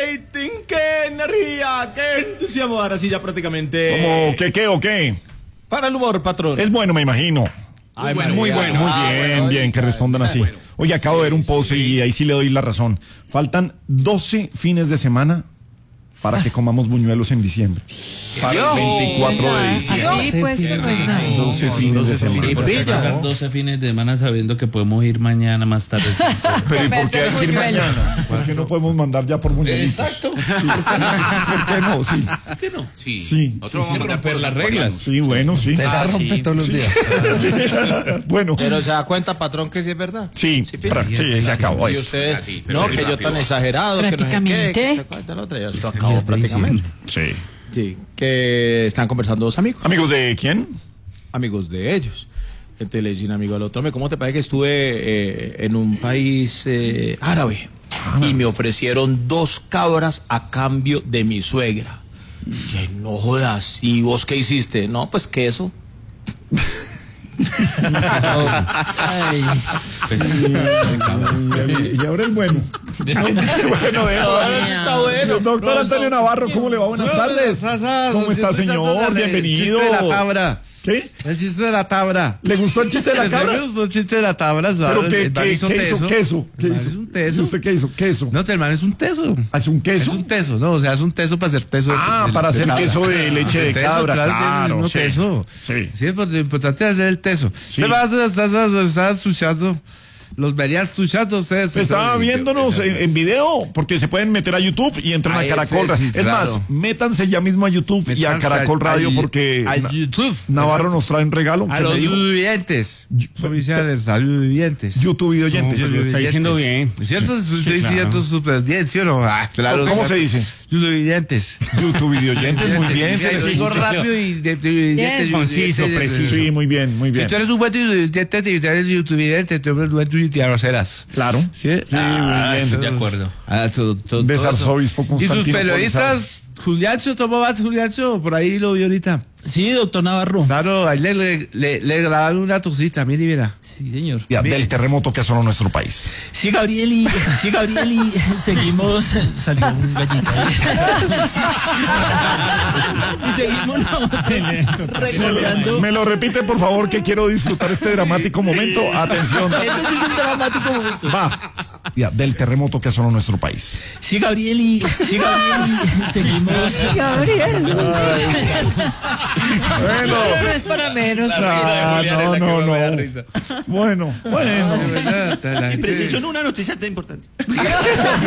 rating, qué energía, qué entusiasmo. Ahora sí ya prácticamente... ¿Cómo? ¿Qué o qué? Para el humor, patrón. Es bueno, me imagino. Muy bueno, muy bueno. Muy bien, que respondan así. Bueno. Oye, acabo de ver un post y ahí sí le doy la razón. Faltan 12 fines de semana para que comamos buñuelos en diciembre. Para el 24 de diciembre. Sí, pues, eso no es nada. 12 fines de semana. ¿Y por qué sacar 12 fines de semana sabiendo que podemos ir mañana más tarde? Pero ¿y por qué hay que ir Buñuelo. mañana? ¿Por qué no podemos mandar ya por buñuelitos? Exacto. ¿Por qué no? Sí. ¿Por qué no? Sí. Nosotros vamos a romper las reglas. Sí, bueno, sí. Te la rompe todos los días. Bueno, Pero se da cuenta, patrón, que sí es verdad. sí, se acabó Y eso. usted, pero no, sí, que yo rápido. tan exagerado, que no sé qué, Prácticamente. que esta cosa, la otra, ya esto acabó prácticamente. Sí. Sí, que están conversando dos amigos, ¿Amigos de quién? amigos de ellos. Entonces le dice un amigo al otro, "Hombre, ¿cómo te parece que estuve en un país árabe? Y me ofrecieron 2 cabras a cambio de mi suegra. Y ay, no jodas, ¿y vos qué hiciste? No, pues queso. Y ahora el bueno. Bueno, Está bueno. Doctor Antonio Navarro, ¿cómo le va? Buenas tardes. ¿Cómo está, señor? Bienvenido. El chiste de la tabra. ¿Qué? El chiste de la tabra. ¿Le gustó el chiste de la cabra? Me gustó el chiste de la tabra. ¿sabes? ¿Pero qué El man hizo? ¿Queso? ¿Qué El man hizo? Es un teso. ¿Y usted qué hizo? ¿Queso? No, el man es un teso. ¿Es un queso? Es un teso, no, o sea, es un teso para hacer teso. Ah, para hacer cabra. queso de leche de Teso, cabra, claro, no sí. teso. Sí. Sí, es lo importante es hacer el teso. Sí. Usted va a estar escuchando, los verías escuchando ustedes. Estaba viéndonos en video, porque se pueden meter a YouTube y entran Ahí a Caracol. sí, Es más, claro. métanse ya mismo a YouTube y a Caracol Radio, porque a YouTube. Navarro nos trae un regalo. A ¿Qué los me dijo? vivientes. Provinciales, a los vivientes. YouTube y oyentes. Como Está diciendo bien. ¿Cierto? Estoy diciendo súper bien, ¿sí o no? Ah, claro. ¿Cómo se dice? Vivientes. YouTube y oyentes, muy bien. Sí, digo rápido y de Conciso, preciso. Sí, muy bien, muy bien. Si tú eres un buen estudiante y eres youtuber, te eres buen y te arroceras. Claro. Sí, muy bien. De acuerdo. Besarzobispo Y sus Constantino periodistas, Juliancho, ¿cómo vas, Juliancho? Por ahí lo vi ahorita. Sí, doctor Navarro. Claro, ahí le grabaron una tosita, mire, mira. Sí, señor. Ya, del terremoto que azotó nuestro país. Sí, Gabriel, y seguimos. Salió un gallito ahí. Y seguimos recordando. Me lo repite, por favor, que quiero disfrutar este dramático momento. Atención. Ese sí es un dramático momento. Va. Ya, del terremoto que azotó nuestro país. Sí, Gabriel, y seguimos. Bueno. No es para menos. No. Bueno. Y preciso en una noticia tan importante.